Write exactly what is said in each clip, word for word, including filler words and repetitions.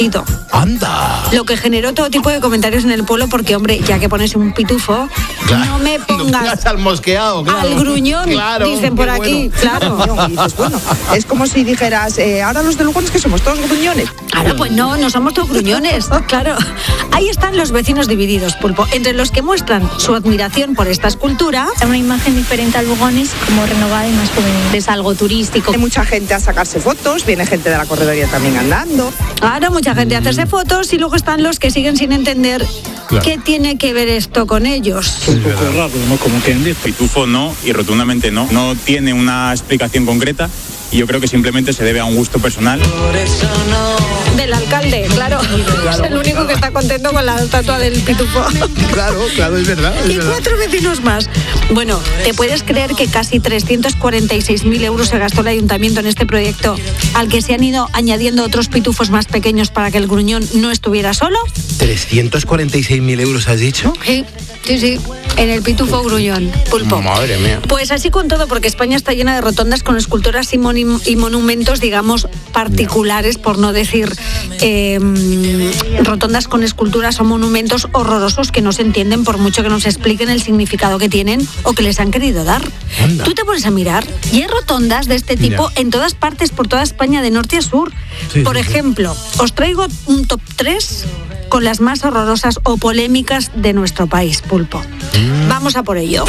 ¡Anda! Lo que generó todo tipo de comentarios en el pueblo porque, hombre, ya que pones un pitufo, claro, no me pongas al mosqueado, claro. Al gruñón, claro, dicen por aquí, bueno. Claro. Y dices, bueno, es como si dijeras, eh, ahora los de Lugones que somos todos gruñones. Claro, pues no, no somos todos gruñones, claro. Ahí están los vecinos divididos, Pulpo, entre los que muestran su admiración por esta escultura. Es una imagen diferente al Lugones, como renovada y más juvenil. Es algo turístico. Hay mucha gente a sacarse fotos, viene gente de la corredoría también andando. Claro, mucha gente a hacerse fotos y luego están los que siguen sin entender claro. qué tiene que ver esto con ellos. Es un poco raro, ¿no? Como que en pitufo no, y rotundamente no. No tiene una explicación concreta. Y yo creo que simplemente se debe a un gusto personal. Del alcalde, claro. claro. Es el único que está contento con la estatua del pitufo. Claro, claro, es verdad. Es y verdad. cuatro vecinos más. Bueno, ¿te puedes creer que casi trescientos cuarenta y seis mil euros se gastó el ayuntamiento en este proyecto, al que se han ido añadiendo otros pitufos más pequeños para que el gruñón no estuviera solo? ¿trescientos cuarenta y seis mil euros has dicho? Sí. Sí, sí, en el pitufo gruñón, Pulpo. Madre mía. Pues así con todo, porque España está llena de rotondas con esculturas y, mon- y monumentos, digamos, particulares, por no decir eh, rotondas con esculturas o monumentos horrorosos que no se entienden por mucho que nos expliquen el significado que tienen o que les han querido dar. Anda. Tú te pones a mirar y hay rotondas de este tipo ya. en todas partes, por toda España, de norte a sur. Sí, por sí, ejemplo, sí. os traigo un top tres con las más horrorosas o polémicas de nuestro país, Pulpo. Mm. Vamos a por ello.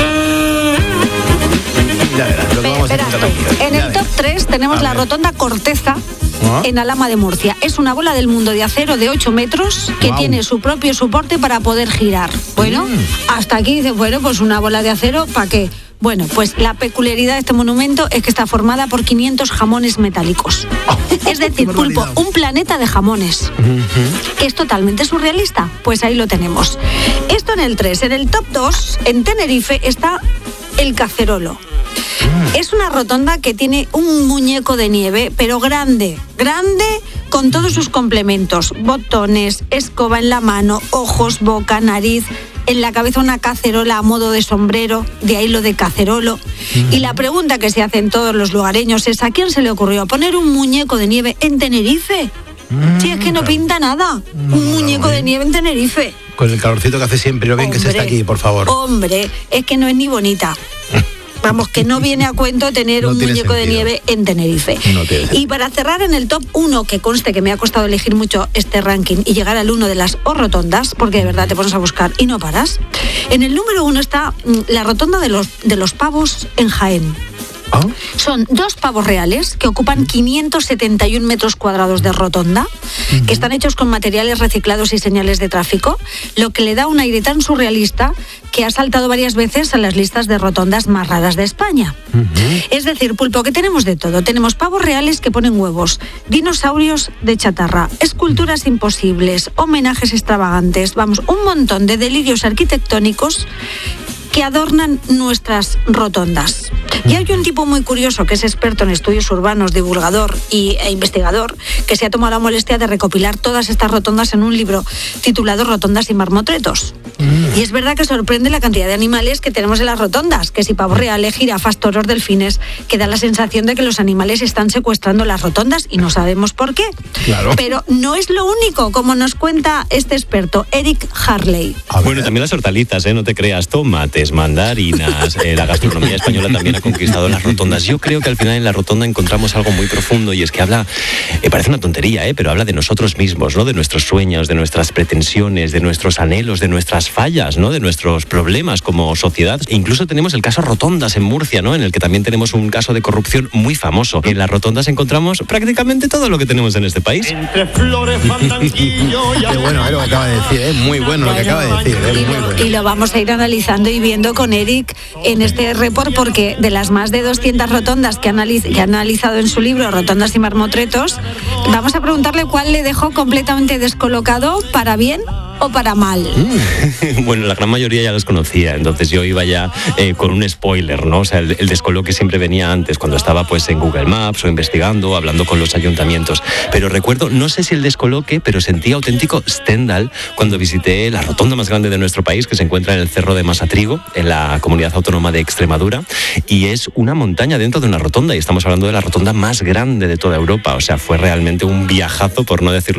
Ya verás, lo que vamos Espera, a aquí. En ya el verás. top tres tenemos a la ver. rotonda Corteza, ¿Ah? en Alhama de Murcia. Es una bola del mundo de acero de ocho metros que wow. tiene su propio soporte para poder girar. Bueno, mm. hasta aquí dice, bueno, pues una bola de acero, ¿para qué? Bueno, pues la peculiaridad de este monumento es que está formada por quinientos jamones metálicos. Es decir, Pulpo, un planeta de jamones. Uh-huh. ¿Que es totalmente surrealista? Pues ahí lo tenemos. Esto en el tres. En el top dos, en Tenerife, está el Cacerolo. Uh-huh. Es una rotonda que tiene un muñeco de nieve, pero grande, grande con todos sus complementos. Botones, escoba en la mano, ojos, boca, nariz... En la cabeza una cacerola a modo de sombrero, de ahí lo de cacerolo. Y la pregunta que se hacen todos los lugareños es: ¿a quién se le ocurrió poner un muñeco de nieve en Tenerife? Si es que no pinta nada, un muñeco de nieve en Tenerife. Con el calorcito que hace siempre, lo bien hombre, que se está aquí, por favor. Hombre, es que no es ni bonita. Vamos, que no viene a cuento tener no un muñeco sentido. de nieve en Tenerife. No y para cerrar en el top uno, que conste que me ha costado elegir mucho este ranking y llegar al uno de las rotondas, porque de verdad te pones a buscar y no paras. En el número uno está la rotonda de los, de los pavos en Jaén. ¿Ah? Son dos pavos reales que ocupan quinientos setenta y un metros cuadrados de rotonda, uh-huh. que están hechos con materiales reciclados y señales de tráfico, lo que le da un aire tan surrealista que ha saltado varias veces a las listas de rotondas más raras de España. Uh-huh. Es decir, Pulpo, que tenemos de todo. Tenemos pavos reales que ponen huevos, dinosaurios de chatarra, esculturas imposibles, homenajes extravagantes, vamos, un montón de delirios arquitectónicos que adornan nuestras rotondas. Y hay un tipo muy curioso que es experto en estudios urbanos, divulgador y, e investigador, que se ha tomado la molestia de recopilar todas estas rotondas en un libro titulado Rotondas y Marmotretos. Mm. Y es verdad que sorprende la cantidad de animales que tenemos en las rotondas, que si pavos reales, jirafas, toros, delfines, que da la sensación de que los animales están secuestrando las rotondas y no sabemos por qué. Claro. Pero no es lo único, como nos cuenta este experto, Eric Harley. Bueno, también las hortalizas, ¿eh? No te creas, tomates, mandarinas, eh, la gastronomía española también ha conquistado las rotondas. Yo creo que al final en la rotonda encontramos algo muy profundo y es que habla, eh, parece una tontería, eh, pero habla de nosotros mismos, ¿no? De nuestros sueños, de nuestras pretensiones, de nuestros anhelos, de nuestras fallas, ¿no? De nuestros problemas como sociedad. E incluso tenemos el caso Rotondas en Murcia, ¿no? En el que también tenemos un caso de corrupción muy famoso. En las rotondas encontramos prácticamente todo lo que tenemos en este país. Entre flores, fandanguillo. Qué bueno, es lo que acaba de decir, es muy bueno, bueno lo que acaba de decir. Es y, muy lo, bueno. y lo vamos a ir analizando y viendo con Eric en este report, porque de las más de doscientas rotondas que, analiz- que ha analizado en su libro Rotondas y Marmotretos, vamos a preguntarle cuál le dejó completamente descolocado, para bien o para mal. Mm. Bueno, la gran mayoría ya las conocía, entonces yo iba ya eh, con un spoiler, ¿no? O sea, el, el descoloque siempre venía antes, cuando estaba pues en Google Maps o investigando, hablando con los ayuntamientos. Pero recuerdo, no sé si el descoloque, pero sentí auténtico Stendhal cuando visité la rotonda más grande de nuestro país, que se encuentra en el Cerro de Masatrigo, en la comunidad autónoma de Extremadura, y es una montaña dentro de una rotonda, y estamos hablando de la rotonda más grande de toda Europa. O sea, fue realmente un viajazo, por no decirlo